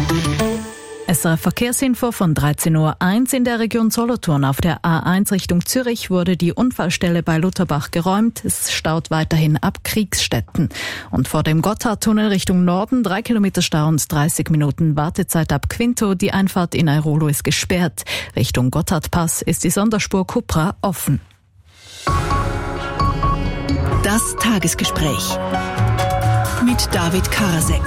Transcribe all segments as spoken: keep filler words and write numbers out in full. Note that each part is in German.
S R F-Verkehrsinfo von dreizehn Uhr eins. In der Region Solothurn auf der A eins Richtung Zürich wurde die Unfallstelle bei Lutherbach geräumt. Es staut weiterhin ab Kriegsstetten. Und vor dem Gotthardtunnel Richtung Norden drei Kilometer Stau und dreißig Minuten Wartezeit ab Quinto. Die Einfahrt in Airolo ist gesperrt. Richtung Gotthardpass ist die Sonderspur Kupra offen. Das Tagesgespräch mit David Karasek.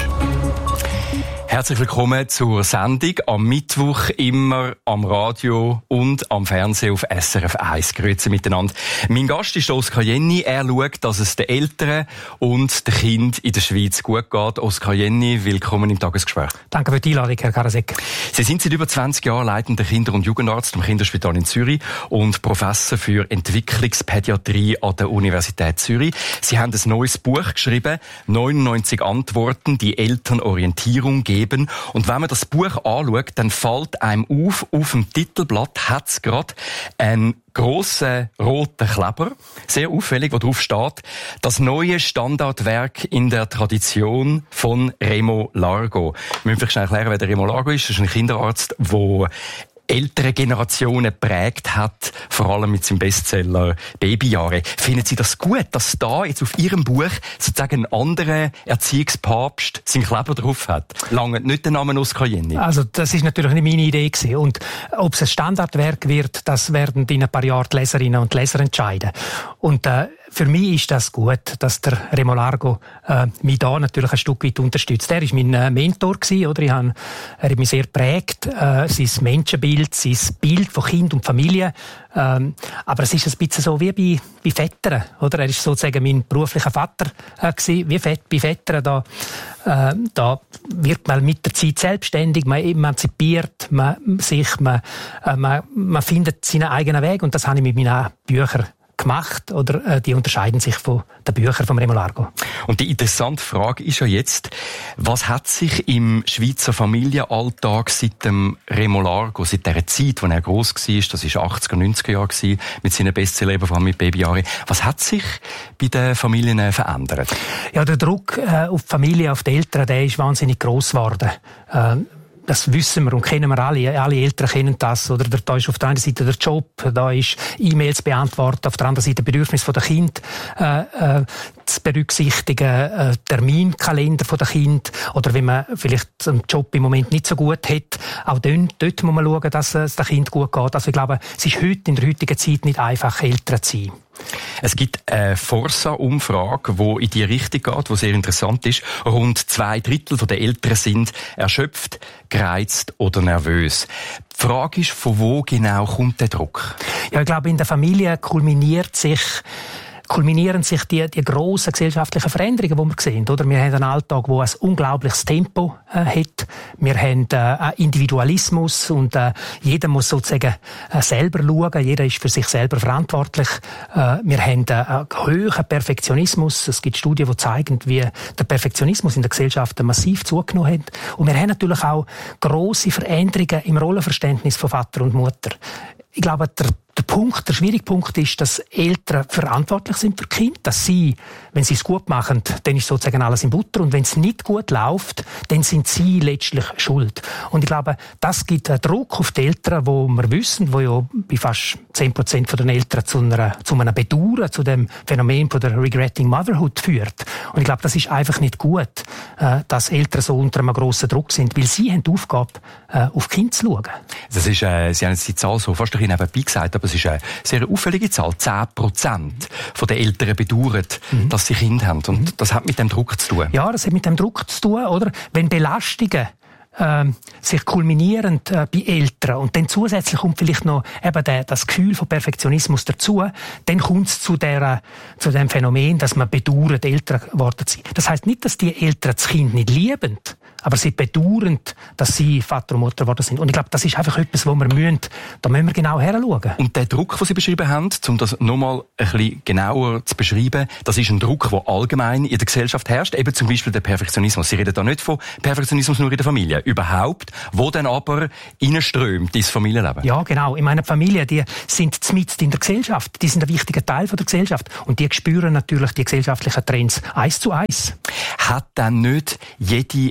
Herzlich willkommen zur Sendung. Am Mittwoch immer am Radio und am Fernsehen auf S R F eins. Grüezi miteinander. Mein Gast ist Oskar Jenny. Er schaut, dass es den Eltern und den Kindern in der Schweiz gut geht. Oskar Jenny, willkommen im Tagesgespräch. Danke für die Einladung, Herr Karasek. Sie sind seit über zwanzig Jahren leitender Kinder- und Jugendarzt am Kinderspital in Zürich und Professor für Entwicklungspädiatrie an der Universität Zürich. Sie haben ein neues Buch geschrieben, neunundneunzig Antworten, die Elternorientierung geben. Und wenn man das Buch anschaut, dann fällt einem auf, auf dem Titelblatt hat es gerade einen grossen roten Kleber, sehr auffällig, wo drauf steht, das neue Standardwerk in der Tradition von Remo Largo. Wir müssen vielleicht schnell erklären, wer der Remo Largo ist. Das ist ein Kinderarzt, der ältere Generationen geprägt hat, vor allem mit seinem Bestseller Babyjahre. Finden Sie das gut, dass da jetzt auf Ihrem Buch sozusagen ein anderer Erziehungspapst seinen Kleber drauf hat? Lange nicht der Name Oskar Jenny. Also das ist natürlich nicht meine Idee gewesen. Und ob es ein Standardwerk wird, das werden in ein paar Jahren die Leserinnen und Leser entscheiden. Und äh, für mich ist das gut, dass der Remo Largo äh, mich da natürlich ein Stück weit unterstützt. Er war mein äh, Mentor gewesen, oder? Ich habe, er hat mich sehr geprägt, äh, sein Menschenbild, sein Bild von Kind und Familie. Ähm, aber es ist ein bisschen so wie bei, bei Vätern, oder? Er ist sozusagen mein beruflicher Vater äh, gewesen. Wie Fett, bei Vätern, da, äh, da wird man mit der Zeit selbstständig, man emanzipiert man sich, man, äh, man, man findet seinen eigenen Weg. Und das habe ich mit meinen Büchern gemacht, oder äh, die unterscheiden sich von den Büchern von Remo Largo. Und die interessante Frage ist ja jetzt, was hat sich im Schweizer Familienalltag seit dem Remo Largo, seit dieser Zeit, wo er gross war, das war achtziger, neunziger Jahre gewesen, mit seinen Bestseller, vor allem mit Babyjahre, was hat sich bei den Familien verändert? Ja, der Druck äh, auf die Familie, auf die Eltern, der ist wahnsinnig gross geworden. Äh, Das wissen wir und kennen wir alle. Alle Eltern kennen das. Oder da ist auf der einen Seite der Job, da ist E-Mails beantwortet, auf der anderen Seite Bedürfnisse der Kinder äh, äh, zu berücksichtigen, äh, Terminkalender der Kinder. Oder wenn man vielleicht einen Job im Moment nicht so gut hat, auch dort, dort muss man schauen, dass es dem Kind gut geht. Also ich glaube, es ist heute in der heutigen Zeit nicht einfach, Eltern zu sein. Es gibt eine Forsa-Umfrage, die in die Richtung geht, die sehr interessant ist. Rund zwei Drittel der Eltern sind erschöpft, gereizt oder nervös. Die Frage ist, von wo genau kommt der Druck? Ja, ich glaube, in der Familie kulminiert sich kulminieren sich die, die grossen gesellschaftlichen Veränderungen, die wir sehen. Oder? Wir haben einen Alltag, der ein unglaubliches Tempo äh, hat. Wir haben äh, einen Individualismus und äh, jeder muss sozusagen äh, selber schauen. Jeder ist für sich selber verantwortlich. Äh, wir haben äh, einen hohen Perfektionismus. Es gibt Studien, die zeigen, wie der Perfektionismus in der Gesellschaft massiv zugenommen hat. Und wir haben natürlich auch grosse Veränderungen im Rollenverständnis von Vater und Mutter. Ich glaube, der Der Punkt, der schwierige Punkt ist, dass Eltern verantwortlich sind für Kinder, dass sie, wenn sie es gut machen, dann ist sozusagen alles in Butter, und wenn es nicht gut läuft, dann sind sie letztlich schuld. Und ich glaube, das gibt einen Druck auf die Eltern, wo wir wissen, wo ja bei fast zehn Prozent von den Eltern zu einer, zu einem Bedauern, zu dem Phänomen von der Regretting Motherhood führt. Und ich glaube, das ist einfach nicht gut, dass Eltern so unter einem grossen Druck sind, weil sie haben die Aufgabe, auf die Kinder zu schauen. Das ist, äh, Sie haben jetzt die Zahl so fast ein nebenbei gesagt, aber es ist eine sehr auffällige Zahl. zehn Prozent der Eltern bedauern, mhm. dass sie Kinder haben. Und mhm. das hat mit dem Druck zu tun. Ja, das hat mit dem Druck zu tun, oder? Wenn Belastungen äh, sich kulminieren äh, bei Eltern und dann zusätzlich kommt vielleicht noch eben der, das Gefühl von Perfektionismus dazu, dann kommt es zu, der, zu dem Phänomen, dass man bedauert, Eltern geworden sind. Das heisst nicht, dass die Eltern das Kind nicht lieben, aber sie bedauern, dass sie Vater und Mutter geworden sind. Und ich glaube, das ist einfach etwas, wo wir müssen, da müssen wir genau heranschauen. Und der Druck, den Sie beschrieben haben, um das nochmal ein bisschen genauer zu beschreiben, das ist ein Druck, der allgemein in der Gesellschaft herrscht, eben zum Beispiel der Perfektionismus. Sie reden da nicht von Perfektionismus nur in der Familie, überhaupt, wo dann aber reinströmt ins Familienleben. Ja, genau. In meiner Familie, die sind mitten in der Gesellschaft, die sind ein wichtiger Teil von der Gesellschaft und die spüren natürlich die gesellschaftlichen Trends eins zu eins. Hat dann nicht jede ältere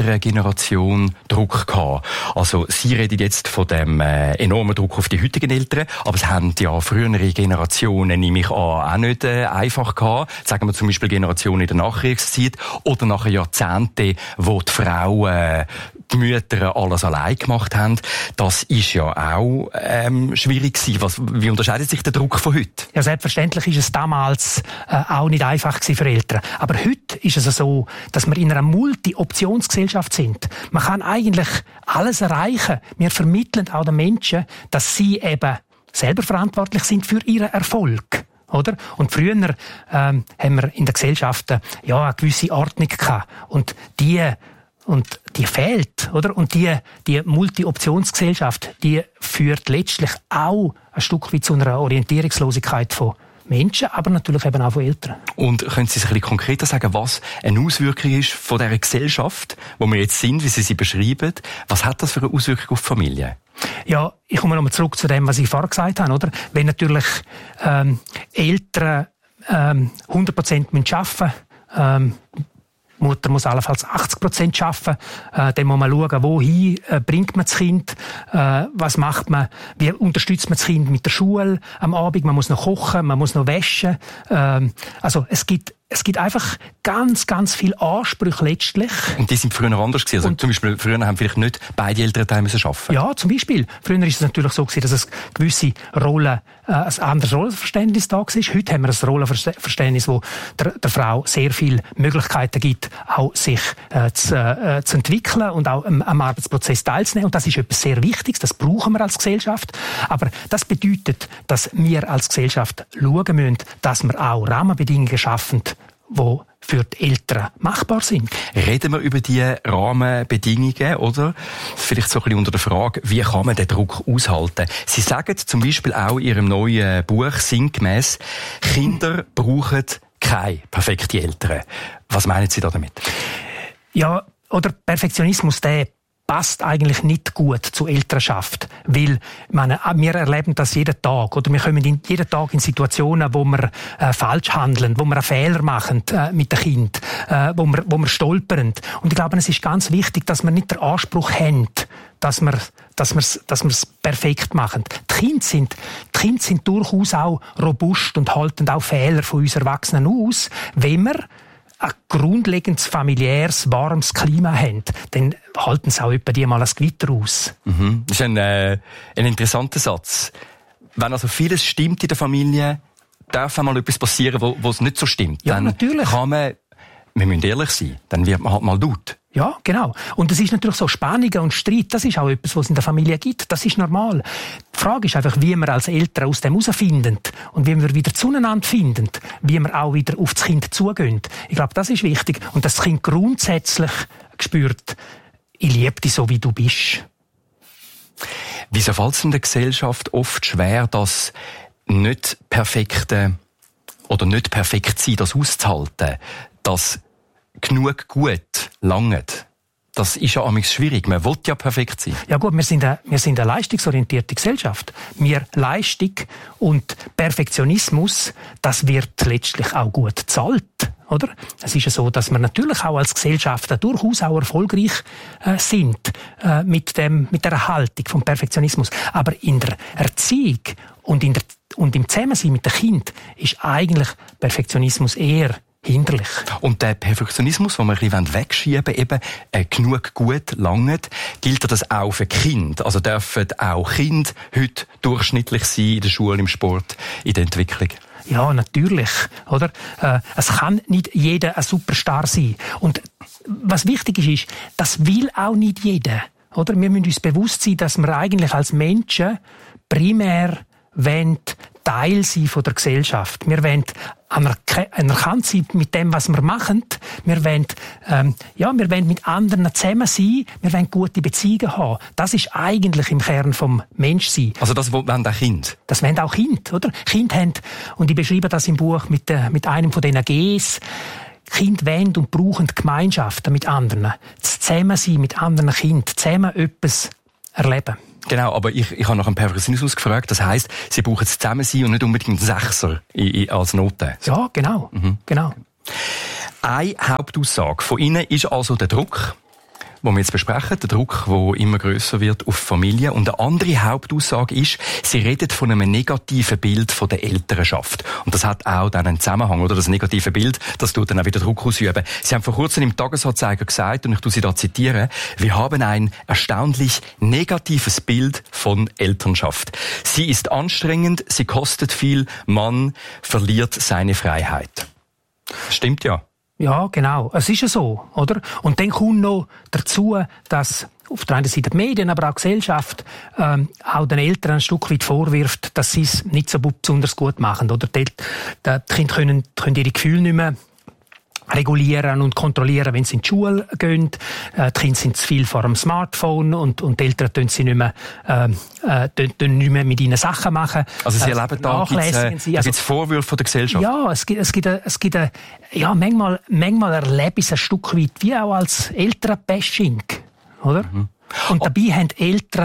älteren Generation Druck gehabt. Also Sie reden jetzt von dem äh, enormen Druck auf die heutigen Eltern, aber es haben ja frühere Generationen, nehme ich an, auch nicht äh, einfach gehabt. Sagen wir zum Beispiel Generationen in der Nachkriegszeit oder nach Jahrzehnten, wo die Frauen äh, die Mütter alles allein gemacht haben. Das ist ja auch ähm, schwierig gewesen. Was, wie unterscheidet sich der Druck von heute? Ja, selbstverständlich ist es damals äh, auch nicht einfach gewesen für Eltern. Aber heute ist es so, dass wir in einer Multi-Optionsgesellschaft sind. Man kann eigentlich alles erreichen. Wir vermitteln auch den Menschen, dass sie eben selber verantwortlich sind für ihren Erfolg. Oder? Und früher ähm, haben wir in der Gesellschaft äh, ja, eine gewisse Ordnung gehabt. Und die Und die fehlt, oder? Und die, die Multi-Optionsgesellschaft, die führt letztlich auch ein Stück weit zu einer Orientierungslosigkeit von Menschen, aber natürlich eben auch von Eltern. Und können Sie sich ein bisschen konkreter sagen, was eine Auswirkung ist von dieser Gesellschaft, wo wir jetzt sind, wie Sie sie beschreiben? Was hat das für eine Auswirkung auf die Familie? Ja, ich komme nochmal zurück zu dem, was ich vorher gesagt habe, oder? Wenn natürlich ähm, Eltern ähm, hundert Prozent arbeiten müssen, ähm, Mutter muss allenfalls achtzig Prozent arbeiten. Äh, dann muss man schauen, wohin äh, bringt man das Kind, äh, was macht man, wie unterstützt man das Kind mit der Schule am Abend. Man muss noch kochen, man muss noch waschen. Äh, also es gibt Es gibt einfach ganz, ganz viele Ansprüche letztlich. Und die sind früher anders gewesen. Also und zum Beispiel, früher haben vielleicht nicht beide Elternteile müssen arbeiten. Ja, zum Beispiel. Früher ist es natürlich so gewesen, dass es gewisse Rollen, äh, ein anderes Rollenverständnis da war. Heute haben wir ein Rollenverständnis, wo der, der Frau sehr viele Möglichkeiten gibt, auch sich äh, zu, äh, zu entwickeln und auch am, am Arbeitsprozess teilzunehmen. Und das ist etwas sehr Wichtiges. Das brauchen wir als Gesellschaft. Aber das bedeutet, dass wir als Gesellschaft schauen müssen, dass wir auch Rahmenbedingungen schaffen, die für die Eltern machbar sind. Reden wir über die Rahmenbedingungen, oder? Vielleicht so ein bisschen unter der Frage, wie kann man den Druck aushalten? Sie sagen zum Beispiel auch in Ihrem neuen Buch sinngemäss, Kinder brauchen keine perfekten Eltern. Was meinen Sie damit? Ja, oder Perfektionismus, der passt eigentlich nicht gut zur Elternschaft, weil meine, wir erleben das jeden Tag, oder wir kommen in, jeden Tag in Situationen, wo wir äh, falsch handeln, wo wir einen Fehler machen äh, mit dem Kind, äh, wo wir, wo wir stolpern. Und ich glaube, es ist ganz wichtig, dass wir nicht den Anspruch haben, dass wir, dass wir, dass wir es perfekt machen. Die Kinder sind, die Kinder sind durchaus auch robust und halten auch Fehler von uns Erwachsenen aus, wenn wir ein grundlegendes familiäres, warmes Klima haben, dann halten sie auch etwa die mal ein Gewitter aus. Mhm. Das ist ein, äh, ein interessanter Satz. Wenn also vieles stimmt in der Familie, darf einmal etwas passieren, wo, wo es nicht so stimmt. Ja, dann natürlich. Kann man, wir müssen ehrlich sein, dann wird man halt mal laut. Ja, genau. Und es ist natürlich so, Spannungen und Streit, das ist auch etwas, was es in der Familie gibt. Das ist normal. Die Frage ist einfach, wie wir als Eltern aus dem herausfinden und wie wir wieder zueinander finden, wie wir auch wieder auf das Kind zugehen. Ich glaube, das ist wichtig. Und dass das Kind grundsätzlich spürt, ich liebe dich so, wie du bist. Wieso fällt es in der Gesellschaft oft schwer, das nicht perfekte oder nicht perfekt sein, das auszuhalten, das genug gut langt? Das ist ja amigs schwierig. Man will ja perfekt sein. Ja gut, wir sind eine, wir sind eine leistungsorientierte Gesellschaft. Wir Leistung und Perfektionismus, das wird letztlich auch gut gezahlt, oder? Es ist ja so, dass wir natürlich auch als Gesellschaft durchaus auch erfolgreich äh, sind äh, mit dem mit der Haltung vom Perfektionismus. Aber in der Erziehung und in der und im Zusammensein mit dem Kind ist eigentlich Perfektionismus eher hinderlich. Und der Perfektionismus, den wir ein bisschen wegschieben wollen, eben äh, genug gut langt, gilt das auch für Kinder? Also dürfen auch Kinder heute durchschnittlich sein in der Schule, im Sport, in der Entwicklung? Ja, natürlich, oder? Äh, es kann nicht jeder ein Superstar sein. Und was wichtig ist, ist, das will auch nicht jeder, oder? Wir müssen uns bewusst sein, dass wir eigentlich als Menschen primär wollen Teil sein von der Gesellschaft. Wir wollen anerkannt sein mit dem, was wir machen. Wir wollen, ähm, ja, wir wollen mit anderen zusammen sein. Wir wollen gute Beziehungen haben. Das ist eigentlich im Kern vom Menschsein. Also das wollen auch Kinder? Das wollen auch Kinder, oder? Kinder haben, und ich beschreibe das im Buch mit, äh, mit einem von diesen Gs, Kinder wollen und brauchen Gemeinschaften mit anderen. Das Zusammensein mit anderen Kindern. Zusammen etwas erleben. Genau, aber ich, ich habe nach einem Perfektionismus gefragt. Das heisst, sie brauchen es Zusammensein und nicht unbedingt einen Sechser als Note. Ja, genau. Mhm. genau. Eine Hauptaussage von Ihnen ist also der Druck, den wir jetzt besprechen, der Druck, der immer grösser wird auf Familien. Und eine andere Hauptaussage ist, sie redet von einem negativen Bild von der Elternschaft. Und das hat auch dann einen Zusammenhang, oder? Das negative Bild, das tut dann auch wieder Druck ausüben. Sie haben vor kurzem im Tagesanzeiger gesagt, und ich tue Sie da zitieren, wir haben ein erstaunlich negatives Bild von Elternschaft. Sie ist anstrengend, sie kostet viel, man verliert seine Freiheit. Stimmt ja. Ja, genau. Es ist ja so, oder? Und dann kommt noch dazu, dass auf der einen Seite die Medien, aber auch die Gesellschaft ähm, auch den Eltern ein Stück weit vorwirft, dass sie es nicht so besonders gut machen. Oder die, die Kinder können, können ihre Gefühle nicht mehr regulieren und kontrollieren, wenn sie in die Schule gehen. Äh, die Kinder sind zu viel vor dem Smartphone und, und die Eltern tun sie nicht mehr, äh, äh, tun, tun nicht mehr mit ihnen Sachen machen. Also Sie erleben da gibt's, äh, also, Vorwürfe von der Gesellschaft? Ja, es gibt, es gibt, es gibt eine, ja, manchmal, manchmal erlebe ich es ein Stück weit wie auch als Elternbashing, oder? Mhm. Und dabei haben Eltern